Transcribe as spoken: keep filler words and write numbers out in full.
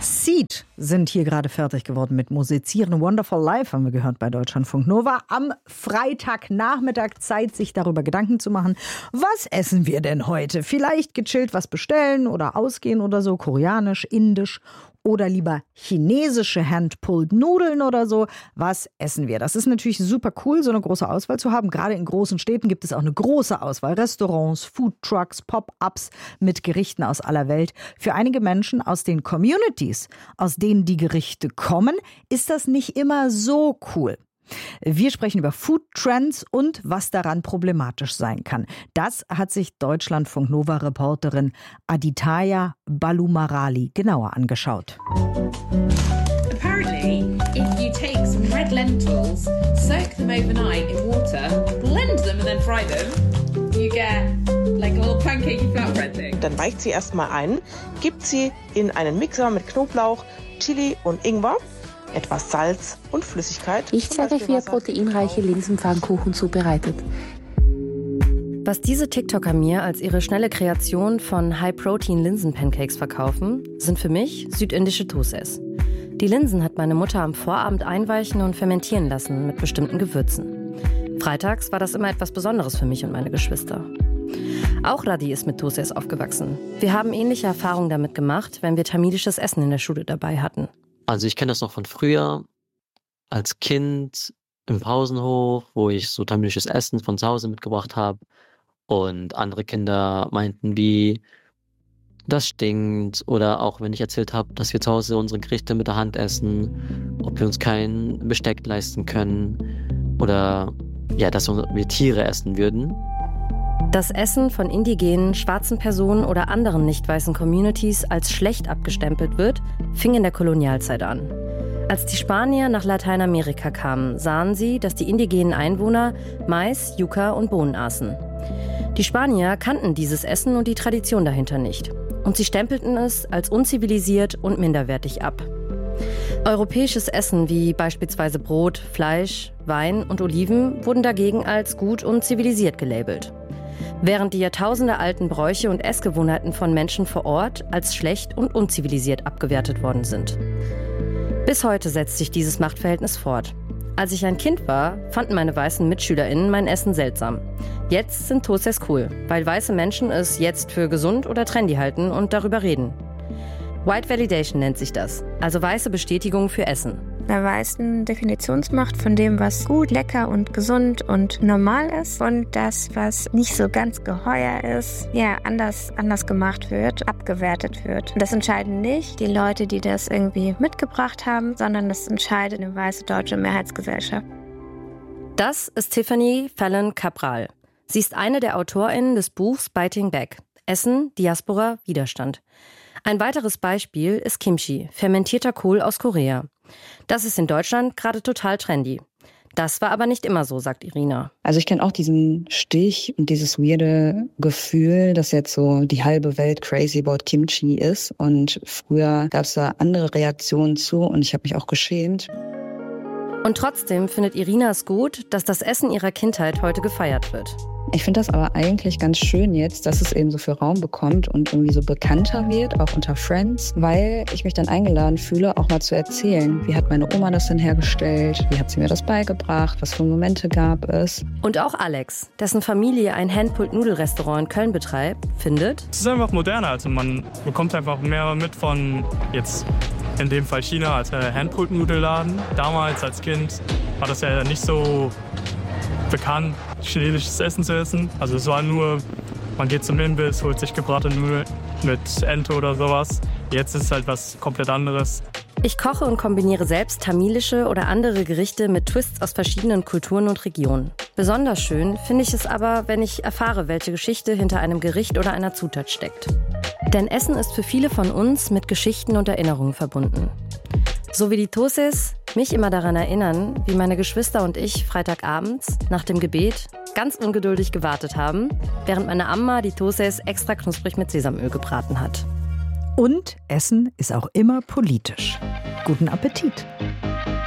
Seed sind hier gerade fertig geworden mit Musizieren. Wonderful Life haben wir gehört bei Deutschlandfunk Nova. Am Freitagnachmittag Zeit, sich darüber Gedanken zu machen, was essen wir denn heute? Vielleicht gechillt was bestellen oder ausgehen oder so, koreanisch, indisch oder lieber chinesische Hand-Pulled Nudeln oder so. Was essen wir? Das ist natürlich super cool, so eine große Auswahl zu haben. Gerade in großen Städten gibt es auch eine große Auswahl. Restaurants, Foodtrucks, Pop-ups mit Gerichten aus aller Welt. Für einige Menschen aus den Communities, aus denen die Gerichte kommen, ist das nicht immer so cool. Wir sprechen über Food-Trends und was daran problematisch sein kann. Das hat sich Deutschlandfunk Nova-Reporterin Aditya Balumarali genauer angeschaut. Apparently, if you take some red lentils, soak them overnight in water, blend them and then fry them, you get like a little pancakey flatbread thing. Dann weicht sie erstmal ein, gibt sie in einen Mixer mit Knoblauch, Chili und Ingwer, etwas Salz und Flüssigkeit. Ich zeige euch, wie ihr proteinreiche Linsenpfannkuchen zubereitet. Was diese TikToker mir als ihre schnelle Kreation von High-Protein-Linsen-Pancakes verkaufen, sind für mich südindische Thosais. Die Linsen hat meine Mutter am Vorabend einweichen und fermentieren lassen mit bestimmten Gewürzen. Freitags war das immer etwas Besonderes für mich und meine Geschwister. Auch Radi ist mit Thosais aufgewachsen. Wir haben ähnliche Erfahrungen damit gemacht, wenn wir tamilisches Essen in der Schule dabei hatten. Also ich kenne das noch von früher, als Kind im Pausenhof, wo ich so tamilisches Essen von zu Hause mitgebracht habe und andere Kinder meinten wie, das stinkt, oder auch wenn ich erzählt habe, dass wir zu Hause unsere Gerichte mit der Hand essen, ob wir uns kein Besteck leisten können oder ja, dass wir Tiere essen würden. Das Essen von indigenen, schwarzen Personen oder anderen nicht weißen Communities als schlecht abgestempelt wird, fing in der Kolonialzeit an. Als die Spanier nach Lateinamerika kamen, sahen sie, dass die indigenen Einwohner Mais, Yucca und Bohnen aßen. Die Spanier kannten dieses Essen und die Tradition dahinter nicht. Und sie stempelten es als unzivilisiert und minderwertig ab. Europäisches Essen wie beispielsweise Brot, Fleisch, Wein und Oliven wurden dagegen als gut und zivilisiert gelabelt. Während die jahrtausendealten Bräuche und Essgewohnheiten von Menschen vor Ort als schlecht und unzivilisiert abgewertet worden sind. Bis heute setzt sich dieses Machtverhältnis fort. Als ich ein Kind war, fanden meine weißen MitschülerInnen mein Essen seltsam. Jetzt sind Thosais cool, weil weiße Menschen es jetzt für gesund oder trendy halten und darüber reden. White Validation nennt sich das, also weiße Bestätigung für Essen. Einer weißen Definitionsmacht von dem, was gut, lecker und gesund und normal ist und das, was nicht so ganz geheuer ist, ja, anders, anders gemacht wird, abgewertet wird. Und das entscheiden nicht die Leute, die das irgendwie mitgebracht haben, sondern das entscheidet eine weiße deutsche Mehrheitsgesellschaft. Das ist Tiffany Fallon Cabral. Sie ist eine der AutorInnen des Buchs Biting Back. Essen, Diaspora, Widerstand. Ein weiteres Beispiel ist Kimchi, fermentierter Kohl aus Korea. Das ist in Deutschland gerade total trendy. Das war aber nicht immer so, sagt Irina. Also ich kenne auch diesen Stich und dieses weirde Gefühl, dass jetzt so die halbe Welt crazy about Kimchi ist. Und früher gab es da andere Reaktionen zu und ich habe mich auch geschämt. Und trotzdem findet Irina es gut, dass das Essen ihrer Kindheit heute gefeiert wird. Ich finde das aber eigentlich ganz schön jetzt, dass es eben so viel Raum bekommt und irgendwie so bekannter wird, auch unter Friends, weil ich mich dann eingeladen fühle, auch mal zu erzählen, wie hat meine Oma das denn hergestellt, wie hat sie mir das beigebracht, was für Momente gab es. Und auch Alex, dessen Familie ein Handpulled-Nudelrestaurant in Köln betreibt, findet: Es ist einfach moderner, also man bekommt einfach mehr mit von jetzt in dem Fall China als der Handpulled-Nudelladen. Damals als Kind war das ja nicht so bekannt, chinesisches Essen zu essen. Also es war nur, man geht zum Imbiss, holt sich gebratene Nudeln mit Ente oder sowas. Jetzt ist es halt was komplett anderes. Ich koche und kombiniere selbst tamilische oder andere Gerichte mit Twists aus verschiedenen Kulturen und Regionen. Besonders schön finde ich es aber, wenn ich erfahre, welche Geschichte hinter einem Gericht oder einer Zutat steckt. Denn Essen ist für viele von uns mit Geschichten und Erinnerungen verbunden. So wie die Thosais mich immer daran erinnern, wie meine Geschwister und ich Freitagabends nach dem Gebet ganz ungeduldig gewartet haben, während meine Amma die Thosais extra knusprig mit Sesamöl gebraten hat. Und Essen ist auch immer politisch. Guten Appetit!